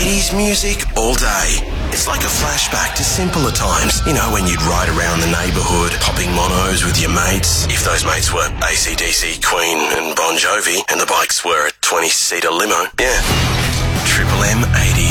80s music all day. It's like a flashback to simpler times. You know, when you'd ride around the neighbourhood, popping monos with your mates. If those mates were AC/DC, Queen and Bon Jovi, and the bikes were a 20-seater limo. Yeah. Triple M 80s.